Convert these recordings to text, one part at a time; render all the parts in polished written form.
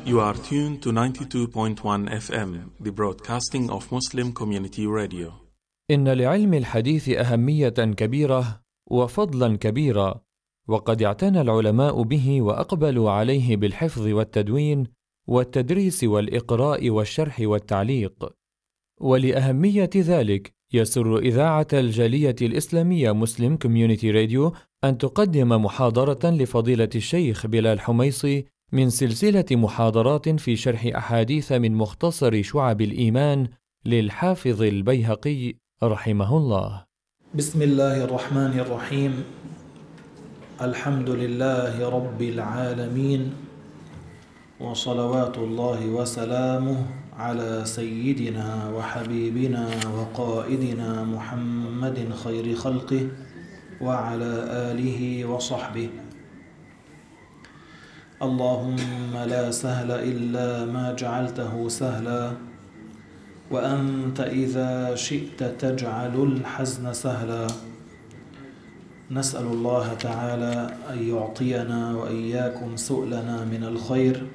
You are tuned to 92.1 FM, the broadcasting of Muslim Community Radio. إن لعلم الحديث أهمية كبيرة وفضلا كبيرا، وقد اعتنى العلماء به وأقبلوا عليه بالحفظ والتدوين والتدريس والإقراء والشرح والتعليق. ولأهمية ذلك يسر إذاعة الجالية الإسلامية مسلم كوميونيتي راديو أن تقدم محاضرة لفضيلة الشيخ بلال حميصي من سلسلة محاضرات في شرح أحاديث من مختصر شعب الإيمان للحافظ البيهقي رحمه الله. بسم الله الرحمن الرحيم. الحمد لله رب العالمين، وصلوات الله وسلامه على سيدنا وحبيبنا وقائدنا محمد خير خلقه وعلى آله وصحبه. اللهم لا سهل إلا ما جعلته سهلا، وأنت إذا شئت تجعل الحزن سهلا. نسأل الله تعالى أن يعطينا وإياكم سؤلنا من الخير،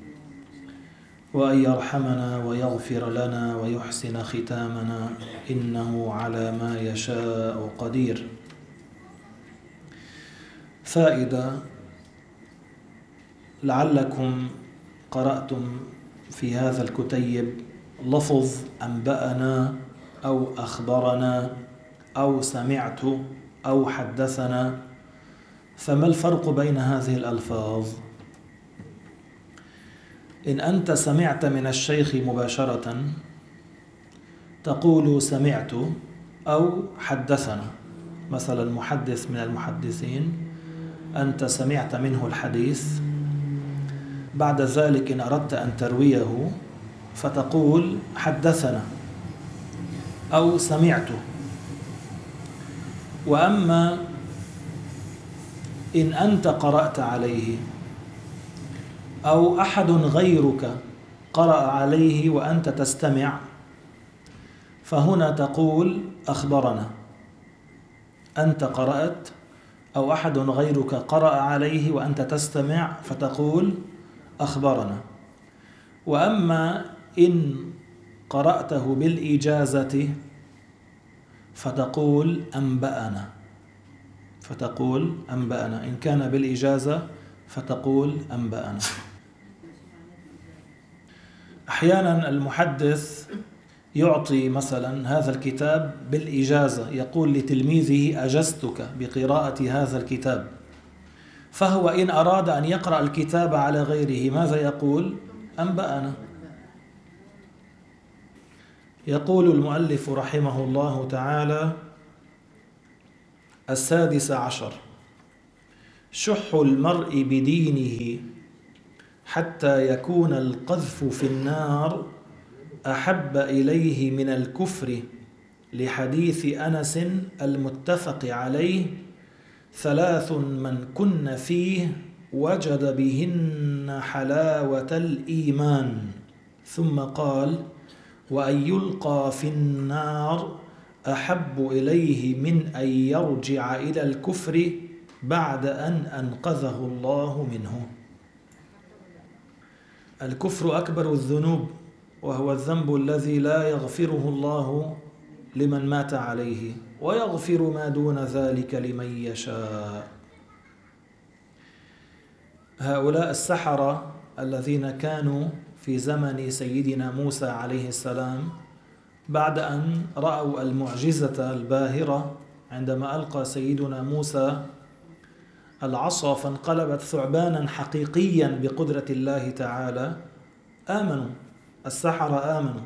وأن يرحمنا ويغفر لنا ويحسن ختامنا، إنه على ما يشاء قدير. فائدة: لعلكم قرأتم في هذا الكتيب لفظ أنبأنا أو أخبرنا أو سمعت أو حدثنا، فما الفرق بين هذه الألفاظ؟ إن أنت سمعت من الشيخ مباشرة تقول سمعت أو حدثنا، مثلا محدث من المحدثين أنت سمعت منه الحديث، بعد ذلك إن أردت أن ترويه فتقول حدثنا أو سمعت. وأما إن أنت قرأت عليه أو أحد غيرك قرأ عليه وأنت تستمع، فهنا تقول أخبرنا. أنت قرأت أو أحد غيرك قرأ عليه وأنت تستمع فتقول أخبرنا. وأما إن قرأته بالإجازة فتقول أنبأنا، إن كان بالإجازة فتقول أنبأنا. أحيانا المحدث يعطي مثلا هذا الكتاب بالإجازة، يقول لتلميذه أجزتك بقراءة هذا الكتاب، فهو إن أراد أن يقرأ الكتاب على غيره ماذا يقول؟ أنبأنا. يقول المؤلف رحمه الله تعالى: 16، شح المرء بدينه حتى يكون القذف في النار أحب إليه من الكفر، لحديث أنس المتفق عليه: 3 من كن فيه وجد بهن حلاوة الإيمان. ثم قال: وأن يلقى في النار أحب إليه من أن يرجع إلى الكفر بعد أن أنقذه الله منه. الكفر أكبر الذنوب، وهو الذنب الذي لا يغفره الله لمن مات عليه، ويغفر ما دون ذلك لمن يشاء. هؤلاء السحرة الذين كانوا في زمن سيدنا موسى عليه السلام، بعد أن رأوا المعجزة الباهرة عندما ألقى سيدنا موسى العصا فانقلبت ثعبانا حقيقيا بقدرة الله تعالى، آمنوا. السحرة آمنوا.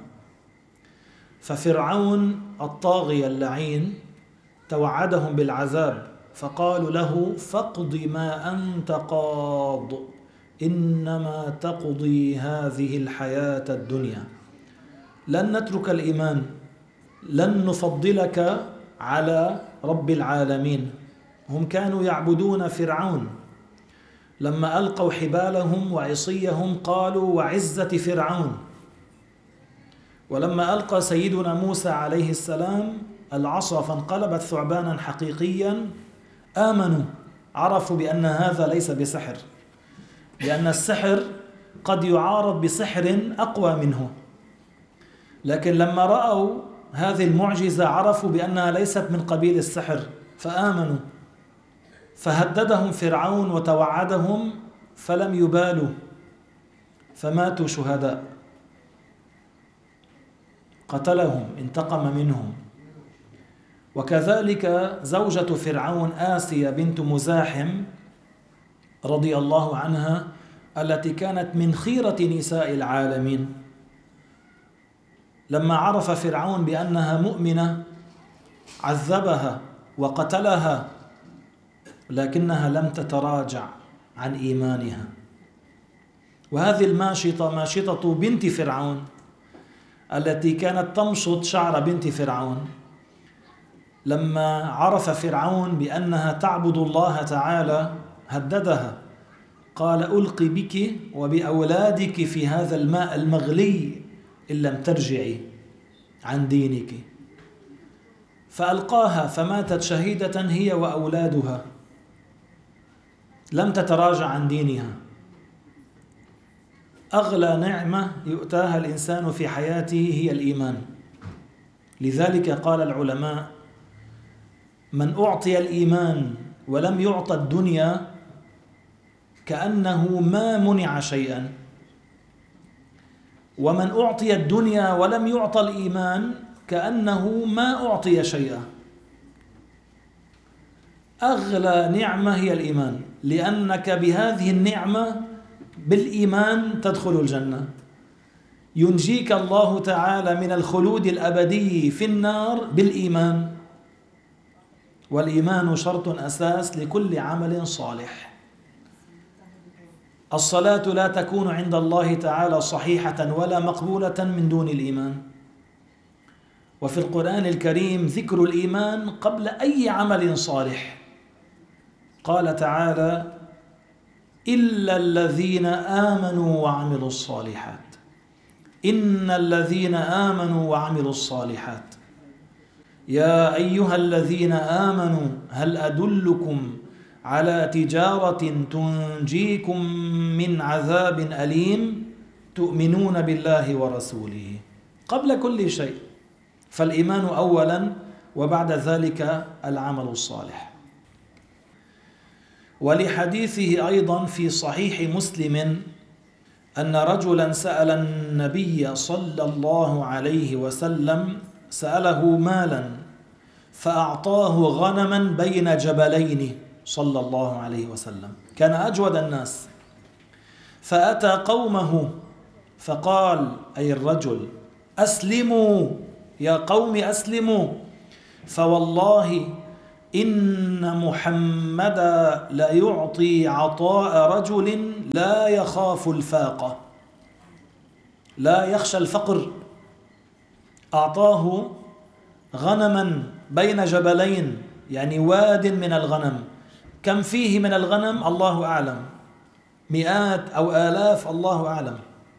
ففرعون الطاغية اللعين توعدهم بالعذاب، فقالوا له: فاقض ما أنت قاض، إنما تقضي هذه الحياة الدنيا، لن نترك الإيمان، لن نفضلك على رب العالمين. هم كانوا يعبدون فرعون، لما ألقوا حبالهم وعصيهم قالوا: وعزة فرعون. ولما ألقى سيدنا موسى عليه السلام العصا فانقلبت ثعبانا حقيقيا آمنوا، عرفوا بأن هذا ليس بسحر، لأن السحر قد يعارض بسحر أقوى منه، لكن لما رأوا هذه المعجزة عرفوا بأنها ليست من قبيل السحر فآمنوا. فهددهم فرعون وتوعدهم فلم يبالوا فماتوا شهداء، قتلهم، انتقم منهم. وكذلك زوجة فرعون آسيا بنت مزاحم رضي الله عنها التي كانت من خيرة نساء العالمين، لما عرف فرعون بأنها مؤمنة عذبها وقتلها، لكنها لم تتراجع عن إيمانها. وهذه الماشطة ماشطة بنت فرعون التي كانت تمشط شعر بنت فرعون، لما عرف فرعون بأنها تعبد الله تعالى هددها، قال ألقي بك وبأولادك في هذا الماء المغلي إن لم ترجعي عن دينك. فألقاها فماتت شهيدة هي وأولادها، لم تتراجع عن دينها. أغلى نعمة يؤتاها الإنسان في حياته هي الإيمان. لذلك قال العلماء: من أعطي الإيمان ولم يعطى الدنيا كأنه ما منع شيئا، ومن أعطي الدنيا ولم يعطى الإيمان كأنه ما أعطي شيئا. أغلى نعمة هي الإيمان، لأنك بهذه النعمة بالإيمان تدخل الجنة، ينجيك الله تعالى من الخلود الأبدي في النار بالإيمان، والإيمان شرط أساس لكل عمل صالح. الصلاة لا تكون عند الله تعالى صحيحة ولا مقبولة من دون الإيمان. وفي القرآن الكريم ذكر الإيمان قبل أي عمل صالح. قال تعالى: إلا الذين آمنوا وعملوا الصالحات. إن الذين آمنوا وعملوا الصالحات. يا أيها الذين آمنوا هل أدلكم على تجارة تنجيكم من عذاب أليم تؤمنون بالله ورسوله. قبل كل شيء، فالإيمان أولا وبعد ذلك العمل الصالح. ولحديثه أيضا في صحيح مسلم أن رجلا سأل النبي صلى الله عليه وسلم، سأله مالا فأعطاه غنما بين جبلين صلى الله عليه وسلم، كان أجود الناس. فأتى قومه فقال، أي الرجل: أسلموا يا قوم أسلموا، فوالله إن محمدا لا يعطي عطاء رجل لا يخاف الفاقة، لا يخشى الفقر. أعطاه غنما بين جبلين، يعني واد من الغنم. كم فيه من الغنم الله أعلم، مئات أو آلاف الله أعلم.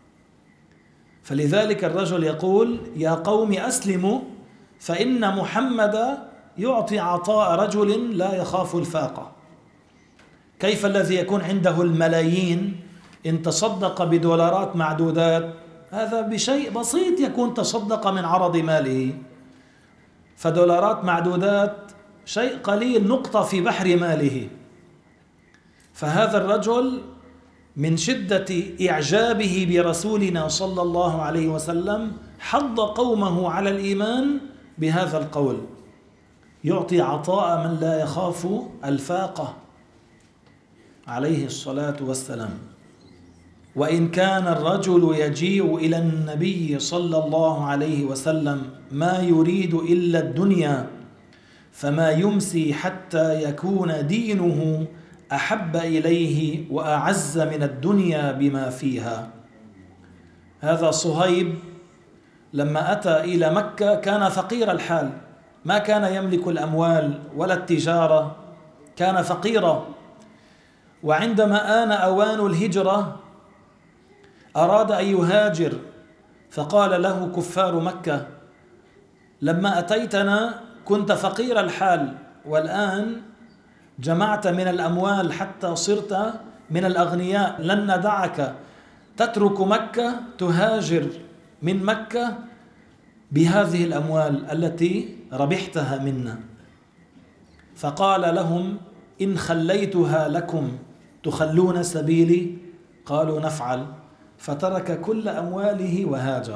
فلذلك الرجل يقول: يا قوم أسلموا فإن محمد يعطي عطاء رجل لا يخاف الفاقة. كيف الذي يكون عنده الملايين إن تصدق بدولارات معدودات؟ هذا بشيء بسيط يكون تصدق من عرض ماله، فدولارات معدودات شيء قليل، نقطة في بحر ماله. فهذا الرجل من شدة إعجابه برسولنا صلى الله عليه وسلم حض قومه على الإيمان بهذا القول: يعطي عطاء من لا يخاف الفاقة عليه الصلاة والسلام. وإن كان الرجل يجيء إلى النبي صلى الله عليه وسلم ما يريد إلا الدنيا، فما يمسي حتى يكون دينه أحب إليه وأعز من الدنيا بما فيها. هذا صهيب لما أتى إلى مكة كان فقير الحال، ما كان يملك الأموال ولا التجارة، كان فقيرا. وعندما آن أوان الهجرة أراد أن يهاجر، فقال له كفار مكة: لما أتيتنا كنت فقير الحال، والآن جمعت من الأموال حتى صرت من الأغنياء، لن ندعك تترك مكة تهاجر من مكة بهذه الأموال التي ربحتها منا. فقال لهم: إن خليتها لكم تخلون سبيلي؟ قالوا: نفعل. فترك كل أمواله وهاجر.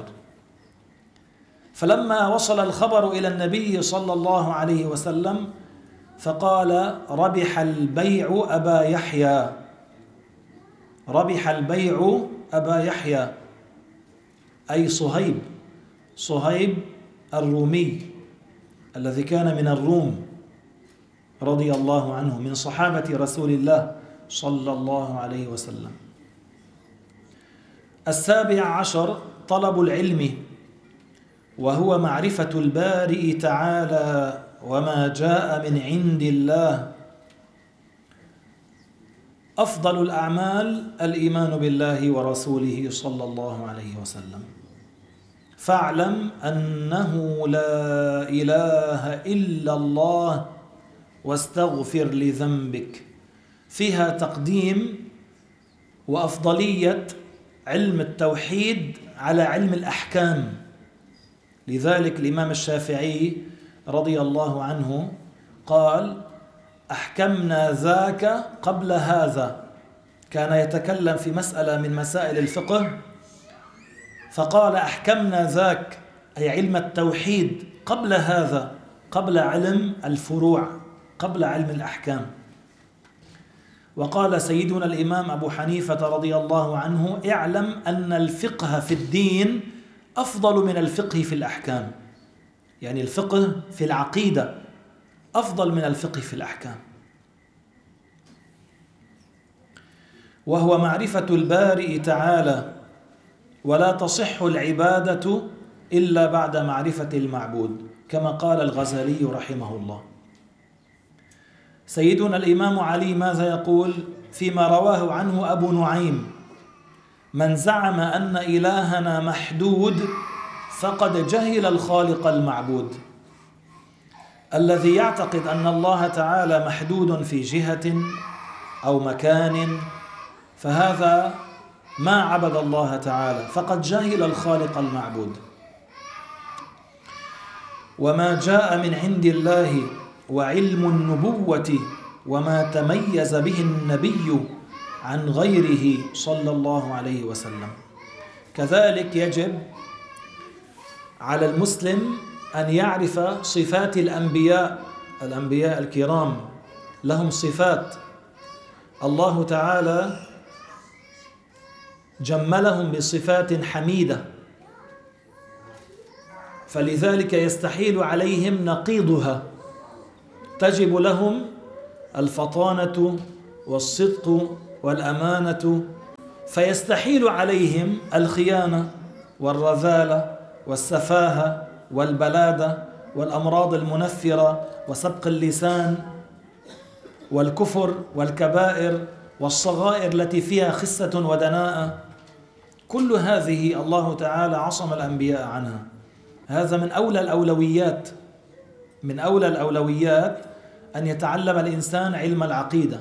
فلما وصل الخبر إلى النبي صلى الله عليه وسلم فقال: ربح البيع أبا يحيى، ربح البيع أبا يحيى، أي صهيب الرومي الذي كان من الروم رضي الله عنه، من صحابة رسول الله صلى الله عليه وسلم. 17 طلب العلم، وهو معرفة البارئ تعالى وما جاء من عند الله. أفضل الأعمال الإيمان بالله ورسوله صلى الله عليه وسلم. فاعلم أنه لا إله إلا الله واستغفر لذنبك. فيها تقديم وأفضلية علم التوحيد على علم الأحكام. لذلك الإمام الشافعي رضي الله عنه قال: أحكمنا ذاك قبل هذا. كان يتكلم في مسألة من مسائل الفقه فقال: أحكمنا ذاك، أي علم التوحيد قبل هذا، قبل علم الفروع، قبل علم الأحكام. وقال سيدنا الإمام أبو حنيفة رضي الله عنه: اعلم أن الفقه في الدين أفضل من الفقه في الأحكام. يعني الفقه في العقيدة أفضل من الفقه في الأحكام. وهو معرفة البارئ تعالى، ولا تصح العبادة إلا بعد معرفة المعبود، كما قال الغزالي رحمه الله. سيدنا الإمام علي ماذا يقول فيما رواه عنه أبو نعيم: من زعم أن إلهنا محدود فقد جهل الخالق المعبود. الذي يعتقد أن الله تعالى محدود في جهة أو مكان فهذا ما عبد الله تعالى، فقد جهل الخالق المعبود. وما جاء من عند الله وعلم النبوة وما تميز به النبي عن غيره صلى الله عليه وسلم. كذلك يجب على المسلم أن يعرف صفات الأنبياء الكرام. لهم صفات الله تعالى جملهم بصفات حميدة، فلذلك يستحيل عليهم نقيضها. تجب لهم الفطانة والصدق والأمانة، فيستحيل عليهم الخيانة والرذالة والسفاهة والبلادة والأمراض المنفرة وسبق اللسان والكفر والكبائر والصغائر التي فيها خسة ودناءة. كل هذه الله تعالى عصم الأنبياء عنها. هذا من أولى الأولويات، من أولى الأولويات أن يتعلم الإنسان علم العقيدة،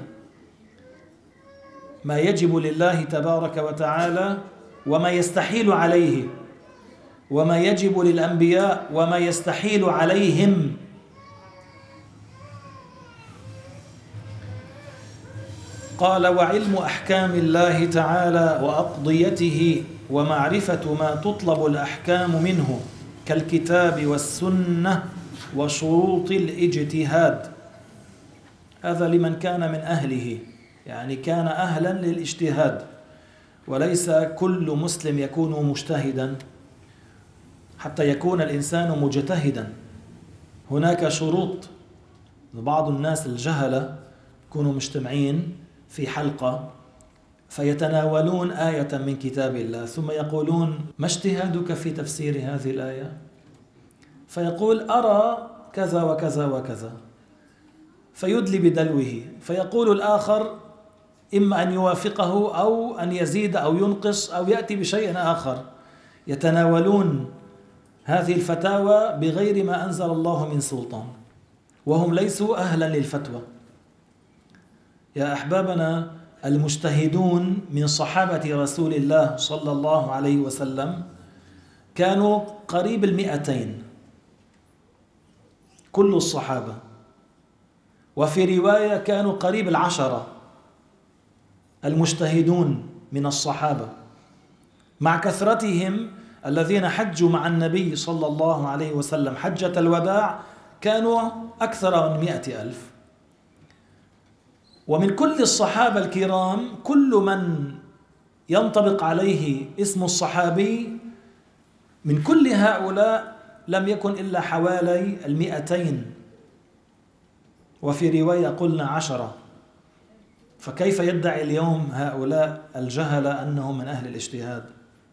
ما يجب لله تبارك وتعالى وما يستحيل عليه، وما يجب للأنبياء وما يستحيل عليهم. قال: وعلم أحكام الله تعالى وأقضيته ومعرفة ما تطلب الأحكام منه كالكتاب والسنة وشروط الاجتهاد. هذا لمن كان من أهله، يعني كان أهلا للاجتهاد، وليس كل مسلم يكون مجتهدا حتى يكون الإنسان مجتهدا. هناك شروط. بعض الناس الجهلة يكونوا مجتمعين في حلقة فيتناولون آية من كتاب الله ثم يقولون: ما اجتهادك في تفسير هذه الآية؟ فيقول: أرى كذا وكذا وكذا، فيدلي بدلوه، فيقول الآخر إما أن يوافقه أو أن يزيد أو ينقص أو يأتي بشيء آخر. يتناولون هذه الفتاوى بغير ما أنزل الله من سلطان، وهم ليسوا أهلا للفتوى. يا أحبابنا، المجتهدون من صحابة رسول الله صلى الله عليه وسلم كانوا قريب 200 كل الصحابة، وفي رواية كانوا قريب 10 المجتهدون من الصحابة، مع كثرتهم الذين حجوا مع النبي صلى الله عليه وسلم حجة الوداع كانوا أكثر من 100,000. ومن كل الصحابة الكرام كل من ينطبق عليه اسم الصحابي من كل هؤلاء لم يكن إلا حوالي 200، وفي رواية قلنا 10. فكيف يدعي اليوم هؤلاء الجهلة أنهم من أهل الاجتهاد؟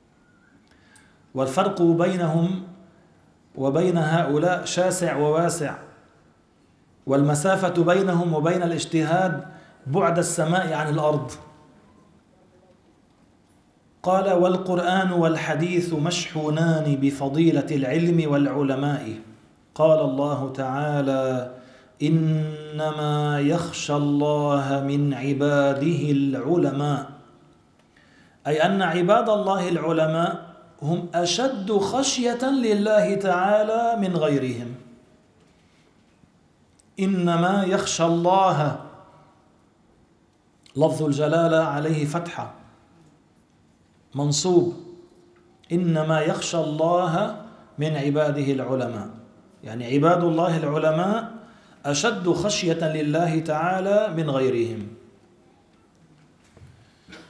والفرق بينهم وبين هؤلاء شاسع وواسع، والمسافة بينهم وبين الاجتهاد بعد السماء عن الأرض. قال: والقرآن والحديث مشحونان بفضيلة العلم والعلماء. قال الله تعالى: إنما يخشى الله من عباده العلماء، أي أن عباد الله العلماء هم أشد خشية لله تعالى من غيرهم. إنما يخشى الله، لفظ الجلالة عليه فتحة منصوب، إنما يخشى الله من عباده العلماء، يعني عباد الله العلماء أشد خشية لله تعالى من غيرهم.